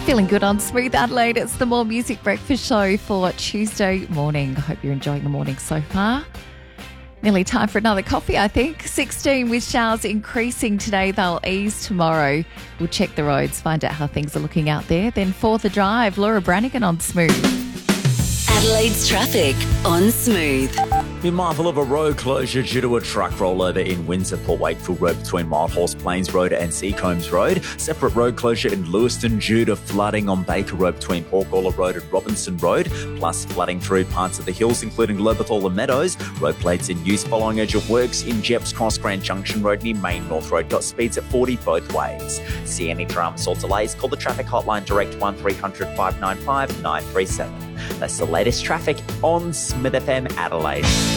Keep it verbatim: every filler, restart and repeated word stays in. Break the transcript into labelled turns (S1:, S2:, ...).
S1: Feeling good on Smooth Adelaide. It's the More Music Breakfast Show for Tuesday morning. I hope you're enjoying the morning so far. Nearly time for another coffee, I think. sixteen with showers increasing today. They'll ease tomorrow. We'll check the roads, find out how things are looking out there. Then for the drive, Laura Brannigan on Smooth.
S2: Adelaide's traffic on Smooth.
S3: Be mindful of a road closure due to a truck rollover in Windsor, Port Wakefield Road between Wild Horse Plains Road and Seacombs Road. Separate road closure in Lewiston due to flooding on Baker Road between Porgalla Road and Robinson Road, plus flooding through parts of the hills including Lobethal and Meadows. Road plates in use following urgent works in Jeps Cross Grand Junction Road near Main North Road. Got speeds at forty both ways. See any dramas or delays, call the traffic hotline direct one three hundred five nine five nine three seven. That's the latest traffic on Smith F M Adelaide.